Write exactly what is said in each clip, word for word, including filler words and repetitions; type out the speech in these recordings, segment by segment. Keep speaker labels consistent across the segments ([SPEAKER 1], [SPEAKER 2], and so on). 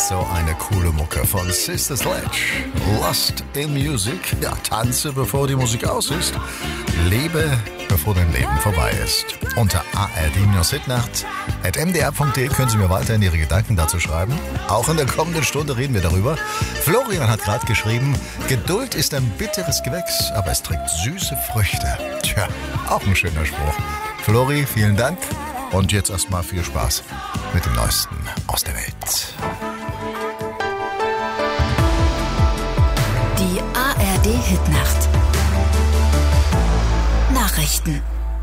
[SPEAKER 1] So eine coole Mucke von Sister Sledge. Lost in Music. Ja, tanze, bevor die Musik aus ist. Lebe, bevor dein Leben vorbei ist. Unter a r d-hitnacht at m d r punkt d e können Sie mir weiterhin Ihre Gedanken dazu schreiben. Auch in der kommenden Stunde reden wir darüber. Florian hat gerade geschrieben, Geduld ist ein bitteres Gewächs, aber es trägt süße Früchte. Tja, auch ein schöner Spruch. Flori, vielen Dank. Und jetzt erstmal viel Spaß mit dem Neuesten aus der Welt.
[SPEAKER 2] Die A R D-Hitnacht. Nachrichten.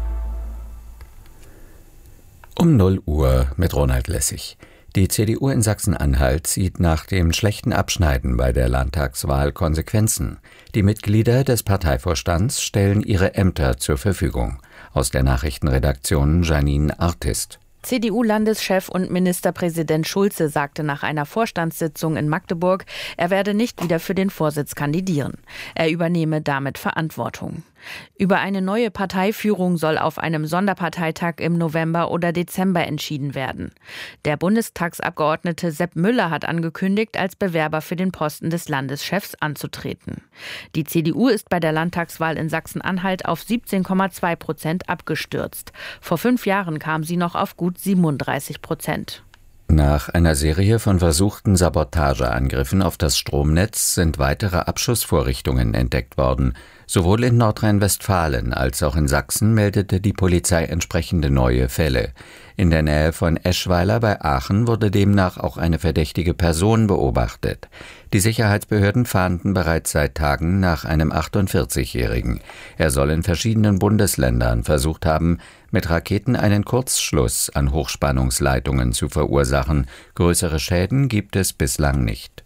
[SPEAKER 3] Um null Uhr mit Ronald Lessig. Die C D U in Sachsen-Anhalt zieht nach dem schlechten Abschneiden bei der Landtagswahl Konsequenzen. Die Mitglieder des Parteivorstands stellen ihre Ämter zur Verfügung. Aus der Nachrichtenredaktion Janine Artist.
[SPEAKER 4] C D U-Landeschef und Ministerpräsident Schulze sagte nach einer Vorstandssitzung in Magdeburg, er werde nicht wieder für den Vorsitz kandidieren. Er übernehme damit Verantwortung. Über eine neue Parteiführung soll auf einem Sonderparteitag im November oder Dezember entschieden werden. Der Bundestagsabgeordnete Sepp Müller hat angekündigt, als Bewerber für den Posten des Landeschefs anzutreten. Die C D U ist bei der Landtagswahl in Sachsen-Anhalt auf siebzehn Komma zwei Prozent abgestürzt. Vor fünf Jahren kam sie noch auf gut siebenunddreißig Prozent.
[SPEAKER 3] Nach einer Serie von versuchten Sabotageangriffen auf das Stromnetz sind weitere Abschussvorrichtungen entdeckt worden. Sowohl in Nordrhein-Westfalen als auch in Sachsen meldete die Polizei entsprechende neue Fälle. In der Nähe von Eschweiler bei Aachen wurde demnach auch eine verdächtige Person beobachtet. Die Sicherheitsbehörden fahnden bereits seit Tagen nach einem achtundvierzigjährigen. Er soll in verschiedenen Bundesländern versucht haben, mit Raketen einen Kurzschluss an Hochspannungsleitungen zu verursachen. Größere Schäden gibt es bislang nicht.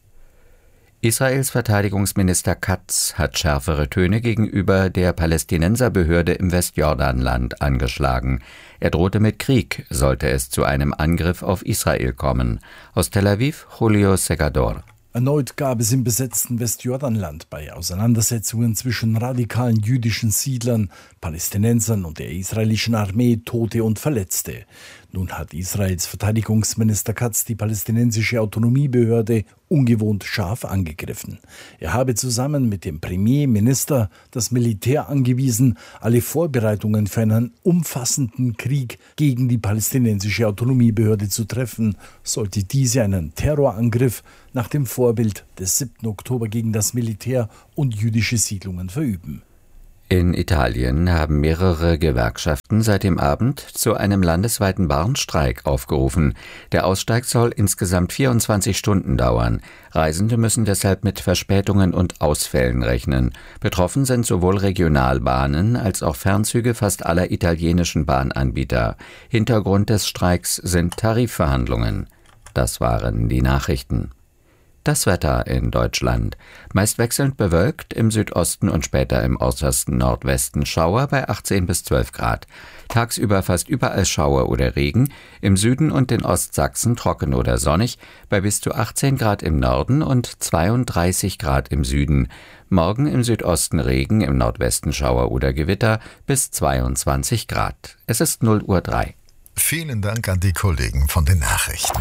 [SPEAKER 3] Israels Verteidigungsminister Katz hat schärfere Töne gegenüber der Palästinenserbehörde im Westjordanland angeschlagen. Er drohte mit Krieg, sollte es zu einem Angriff auf Israel kommen. Aus Tel Aviv, Julio Segador.
[SPEAKER 5] Erneut gab es im besetzten Westjordanland bei Auseinandersetzungen zwischen radikalen jüdischen Siedlern, Palästinensern und der israelischen Armee Tote und Verletzte. Nun hat Israels Verteidigungsminister Katz die palästinensische Autonomiebehörde ungewohnt scharf angegriffen. Er habe zusammen mit dem Premierminister das Militär angewiesen, alle Vorbereitungen für einen umfassenden Krieg gegen die palästinensische Autonomiebehörde zu treffen, sollte diese einen Terrorangriff nach dem Vorbild des siebten Oktober gegen das Militär und jüdische Siedlungen verüben.
[SPEAKER 3] In Italien haben mehrere Gewerkschaften seit dem Abend zu einem landesweiten Warnstreik aufgerufen. Der Aussteig soll insgesamt vierundzwanzig Stunden dauern. Reisende müssen deshalb mit Verspätungen und Ausfällen rechnen. Betroffen sind sowohl Regionalbahnen als auch Fernzüge fast aller italienischen Bahnanbieter. Hintergrund des Streiks sind Tarifverhandlungen. Das waren die Nachrichten. Das Wetter in Deutschland. Meist wechselnd bewölkt, im Südosten und später im äußersten Nordwesten Schauer bei achtzehn bis zwölf Grad. Tagsüber fast überall Schauer oder Regen, im Süden und in Ostsachsen trocken oder sonnig, bei bis zu achtzehn Grad im Norden und zweiunddreißig Grad im Süden. Morgen im Südosten Regen, im Nordwesten Schauer oder Gewitter bis zweiundzwanzig Grad. Es ist null Uhr drei.
[SPEAKER 1] Vielen Dank an die Kollegen von den Nachrichten.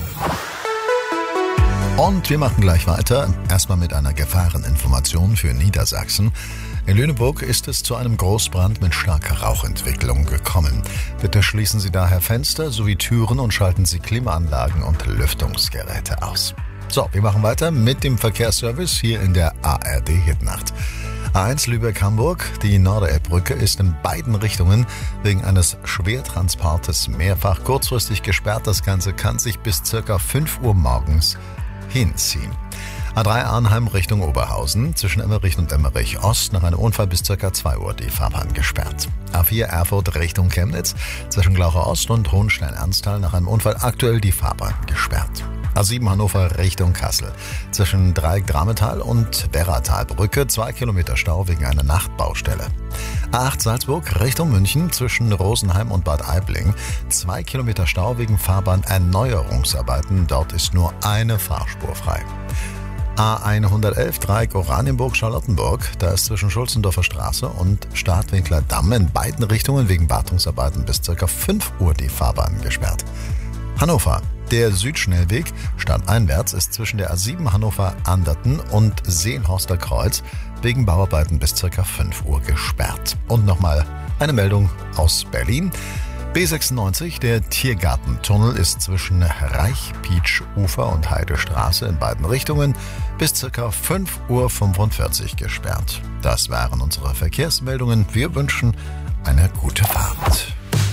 [SPEAKER 1] Und wir machen gleich weiter, erstmal mit einer Gefahreninformation für Niedersachsen. In Lüneburg ist es zu einem Großbrand mit starker Rauchentwicklung gekommen. Bitte schließen Sie daher Fenster sowie Türen und schalten Sie Klimaanlagen und Lüftungsgeräte aus. So, wir machen weiter mit dem Verkehrsservice hier in der A R D-Hitnacht. A eins Lübeck-Hamburg, die Norderelbbrücke ist in beiden Richtungen wegen eines Schwertransportes mehrfach kurzfristig gesperrt. Das Ganze kann sich bis ca. fünf Uhr morgens hinziehen. A drei Arnheim Richtung Oberhausen, zwischen Emmerich und Emmerich Ost nach einem Unfall bis ca. zwei Uhr die Fahrbahn gesperrt. A vier Erfurt Richtung Chemnitz, zwischen Glaucher Ost und Hohenstein-Ernsthal nach einem Unfall aktuell die Fahrbahn gesperrt. A sieben Hannover Richtung Kassel, zwischen Dreieck-Drametal und Werratalbrücke, zwei Kilometer Stau wegen einer Nachtbaustelle. A acht Salzburg Richtung München, zwischen Rosenheim und Bad Aibling, zwei Kilometer Stau wegen Fahrbahnerneuerungsarbeiten, dort ist nur eine Fahrspur frei. A hundertelf Dreieck Oranienburg-Charlottenburg, da ist zwischen Schulzendorfer Straße und Stadtwinkler Damm in beiden Richtungen wegen Wartungsarbeiten bis ca. fünf Uhr die Fahrbahn gesperrt. Hannover, Der Südschnellweg stadteinwärts ist zwischen der A sieben Hannover-Anderten und Seenhorster Kreuz wegen Bauarbeiten bis ca. fünf Uhr gesperrt. Und nochmal eine Meldung aus Berlin. B sechsundneunzig, der Tiergartentunnel, ist zwischen Reich-Pietsch-Ufer und Heidestraße in beiden Richtungen bis ca. fünf Uhr fünfundvierzig gesperrt. Das waren unsere Verkehrsmeldungen. Wir wünschen eine gute Fahrt.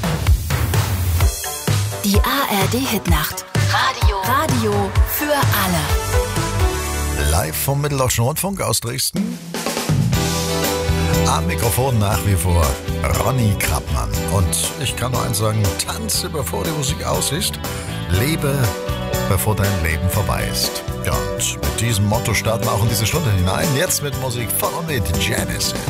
[SPEAKER 2] Die A R D-Hitnacht. Radio. Radio für alle.
[SPEAKER 1] Live vom Mitteldeutschen Rundfunk aus Dresden. Am Mikrofon nach wie vor Ronny Krappmann. Und ich kann nur eins sagen, tanze bevor die Musik aus ist, lebe bevor dein Leben vorbei ist. Ja, und mit diesem Motto starten wir auch in diese Stunde hinein. Jetzt mit Musik von und mit Genesis.